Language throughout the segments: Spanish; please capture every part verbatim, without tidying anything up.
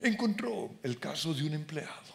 encontró el caso de un empleado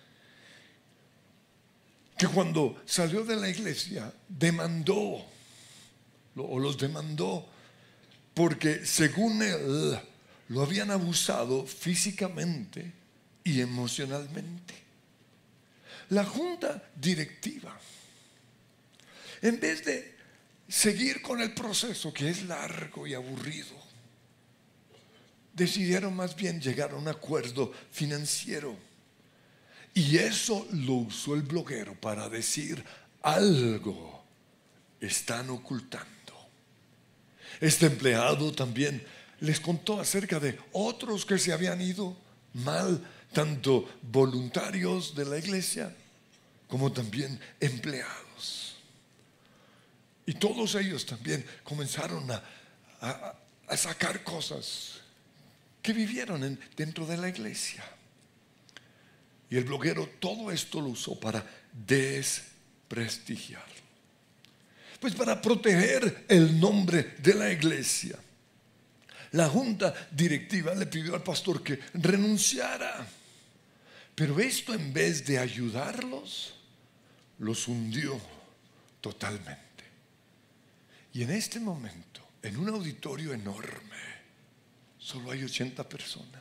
que cuando salió de la iglesia demandó o los demandó porque según él lo habían abusado físicamente y emocionalmente. La junta directiva, en vez de seguir con el proceso que es largo y aburrido, decidieron más bien llegar a un acuerdo financiero. Y eso lo usó el bloguero para decir: algo están ocultando. Este empleado también les contó acerca de otros que se habían ido mal, tanto voluntarios de la iglesia como también empleados. Y todos ellos también comenzaron a, a, a sacar cosas que vivieron en, dentro de la iglesia. Y el bloguero todo esto lo usó para desprestigiar, pues para proteger el nombre de la iglesia. La junta directiva le pidió al pastor que renunciara, pero esto, en vez de ayudarlos, los hundió totalmente. Y en este momento, en un auditorio enorme, solo hay ochenta personas.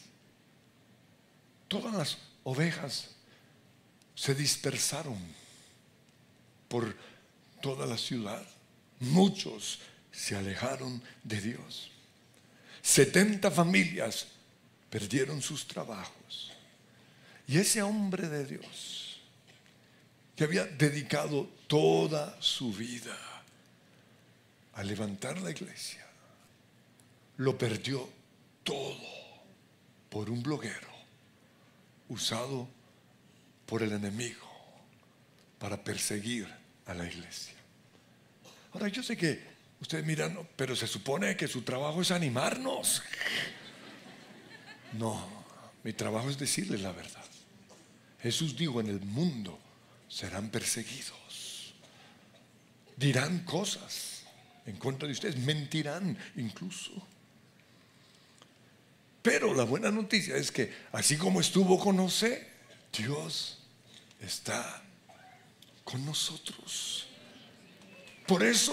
Todas las ovejas se dispersaron por toda la ciudad. Muchos se alejaron de Dios. setenta familias perdieron sus trabajos. Y ese hombre de Dios, que había dedicado toda su vida a levantar la iglesia, lo perdió todo por un bloguero usado por el enemigo para perseguir a la iglesia. Ahora, yo sé que ustedes miran, no, pero se supone que su trabajo es animarnos. No, mi trabajo es decirles la verdad. Jesús dijo: en el mundo serán perseguidos, dirán cosas en contra de ustedes, mentirán incluso. Pero la buena noticia es que así como estuvo con José, Dios está con nosotros. Por eso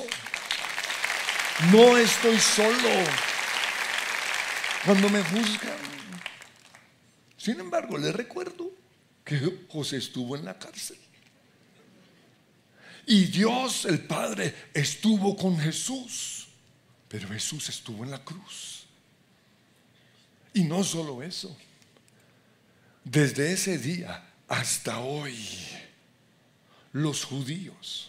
no estoy solo cuando me juzgan. Sin embargo, les recuerdo que José estuvo en la cárcel y Dios el Padre estuvo con Jesús, pero Jesús estuvo en la cruz. Y no solo eso, desde ese día hasta hoy, los judíos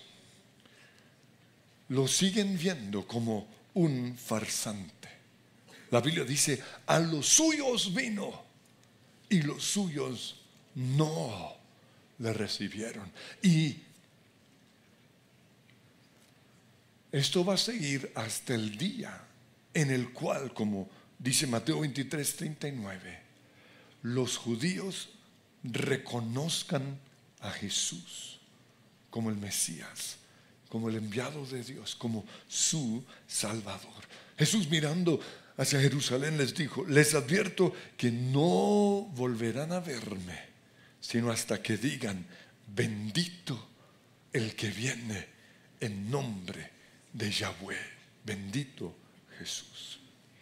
lo siguen viendo como un farsante. La Biblia dice: a los suyos vino y los suyos no le recibieron. Y esto va a seguir hasta el día en el cual, como dice Mateo veintitrés, treinta y nueve, los judíos reconozcan a Jesús como el Mesías, como el enviado de Dios, como su Salvador. Jesús, mirando hacia Jerusalén, les dijo: les advierto que no volverán a verme sino hasta que digan: bendito el que viene en nombre de Yahweh. Bendito Jesús.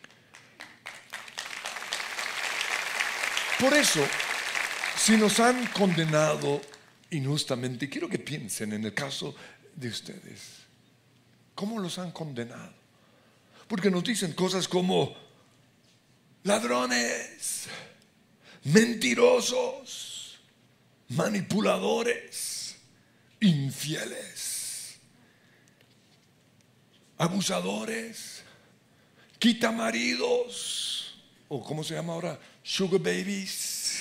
Por eso, si nos han condenado injustamente, quiero que piensen en el caso de ustedes. ¿Cómo los han condenado? Porque nos dicen cosas como ladrones, mentirosos, manipuladores, infieles, abusadores, quitamaridos, o ¿cómo se llama ahora? Sugar babies,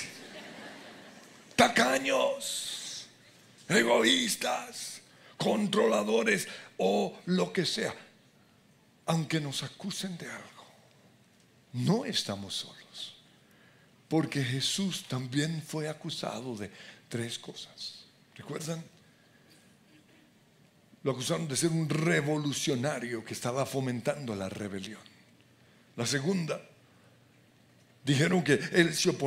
tacaños, egoístas, controladores o lo que sea. Aunque nos acusen de algo, no estamos solos, porque Jesús también fue acusado de tres cosas. ¿Recuerdan? Lo acusaron de ser un revolucionario que estaba fomentando la rebelión. La segunda, Dijeron que él se oponía